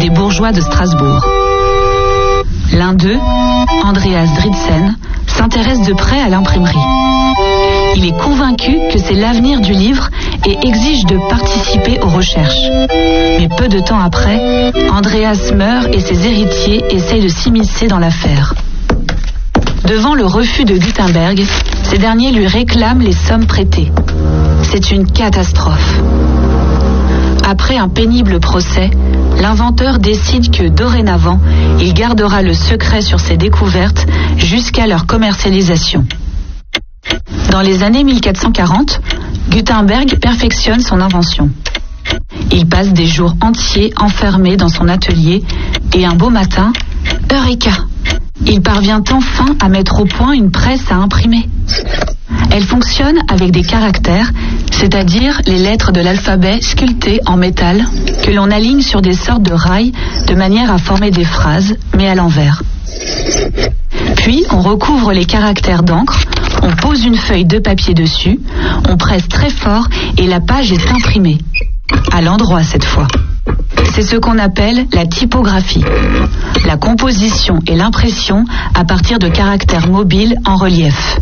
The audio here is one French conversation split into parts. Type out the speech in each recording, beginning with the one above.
des bourgeois de Strasbourg. L'un d'eux, Andreas Dritzen, s'intéresse de près à l'imprimerie. Il est convaincu que c'est l'avenir du livre et exige de participer aux recherches. Mais peu de temps après, Andreas meurt et ses héritiers essayent de s'immiscer dans l'affaire. Devant le refus de Gutenberg, ces derniers lui réclament les sommes prêtées. C'est une catastrophe. Après un pénible procès, l'inventeur décide que dorénavant, il gardera le secret sur ses découvertes jusqu'à leur commercialisation. Dans les années 1440, Gutenberg perfectionne son invention. Il passe des jours entiers enfermé dans son atelier et un beau matin, Eureka! Il parvient enfin à mettre au point une presse à imprimer. Elle fonctionne avec des caractères, c'est-à-dire les lettres de l'alphabet sculptées en métal que l'on aligne sur des sortes de rails de manière à former des phrases, mais à l'envers. Puis on recouvre les caractères d'encre, on pose une feuille de papier dessus, on presse très fort et la page est imprimée. À l'endroit cette fois. C'est ce qu'on appelle la typographie. La composition et l'impression à partir de caractères mobiles en relief.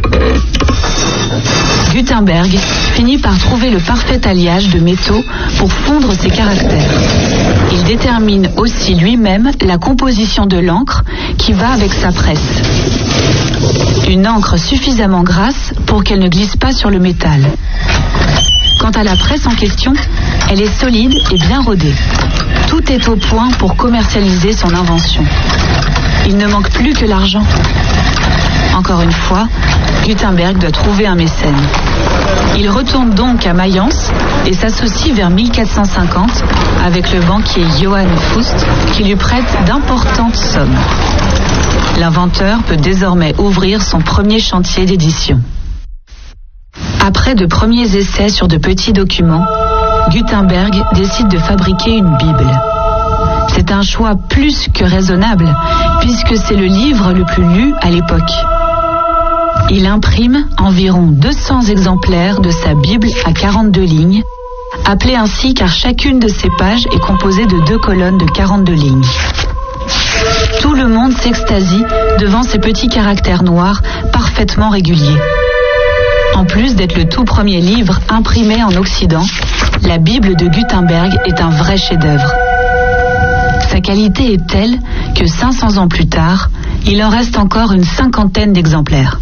Gutenberg finit par trouver le parfait alliage de métaux pour fondre ces caractères. Il détermine aussi lui-même la composition de l'encre qui va avec sa presse. Une encre suffisamment grasse pour qu'elle ne glisse pas sur le métal. Quant à la presse en question, elle est solide et bien rodée. Tout est au point pour commercialiser son invention. Il ne manque plus que l'argent. Encore une fois, Gutenberg doit trouver un mécène. Il retourne donc à Mayence et s'associe vers 1450 avec le banquier Johann Fust qui lui prête d'importantes sommes. L'inventeur peut désormais ouvrir son premier chantier d'édition. Après de premiers essais sur de petits documents, Gutenberg décide de fabriquer une Bible. C'est un choix plus que raisonnable, puisque c'est le livre le plus lu à l'époque. Il imprime environ 200 exemplaires de sa Bible à 42 lignes, appelée ainsi car chacune de ses pages est composée de 2 colonnes de 42 lignes. Tout le monde s'extasie devant ces petits caractères noirs parfaitement réguliers. En plus d'être le tout premier livre imprimé en Occident, la Bible de Gutenberg est un vrai chef-d'œuvre. Sa qualité est telle que 500 ans plus tard, il en reste encore une 50aine d'exemplaires.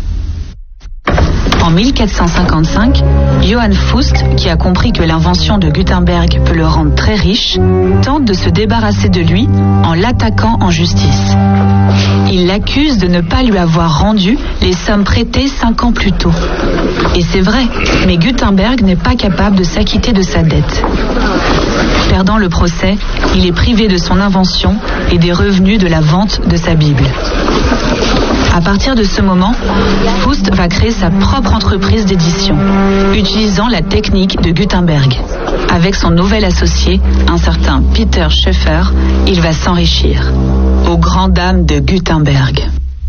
En 1455, Johann Fust, qui a compris que l'invention de Gutenberg peut le rendre très riche, tente de se débarrasser de lui en l'attaquant en justice. Il l'accuse de ne pas lui avoir rendu les sommes prêtées 5 ans plus tôt. Et c'est vrai, mais Gutenberg n'est pas capable de s'acquitter de sa dette. Perdant le procès, il est privé de son invention et des revenus de la vente de sa Bible. À partir de ce moment, Fust va créer sa propre entreprise d'édition, utilisant la technique de Gutenberg. Avec son nouvel associé, un certain Peter Schoeffer, il va s'enrichir. Aux grandes dames de Gutenberg.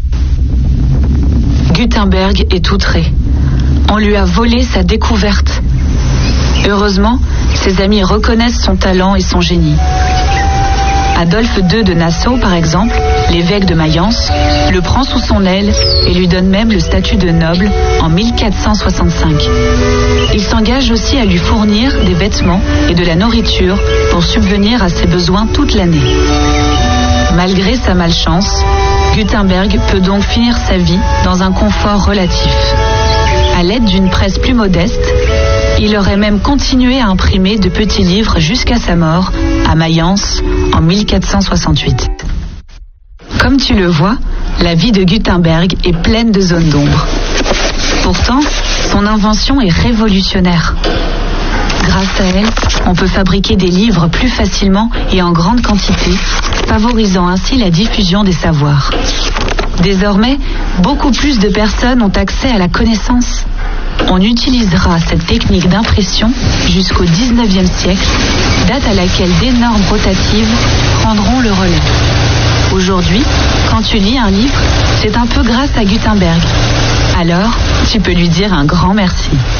Gutenberg est outré. On lui a volé sa découverte. Heureusement, ses amis reconnaissent son talent et son génie. Adolphe II de Nassau, par exemple, l'évêque de Mayence, le prend sous son aile et lui donne même le statut de noble en 1465. Il s'engage aussi à lui fournir des vêtements et de la nourriture pour subvenir à ses besoins toute l'année. Malgré sa malchance, Gutenberg peut donc finir sa vie dans un confort relatif. À l'aide d'une presse plus modeste, il aurait même continué à imprimer de petits livres jusqu'à sa mort à Mayence en 1468. Comme tu le vois, la vie de Gutenberg est pleine de zones d'ombre. Pourtant, son invention est révolutionnaire. Grâce à elle, on peut fabriquer des livres plus facilement et en grande quantité, favorisant ainsi la diffusion des savoirs. Désormais, beaucoup plus de personnes ont accès à la connaissance. On utilisera cette technique d'impression jusqu'au 19e siècle, date à laquelle d'énormes rotatives prendront le relais. Aujourd'hui, quand tu lis un livre, c'est un peu grâce à Gutenberg. Alors, tu peux lui dire un grand merci.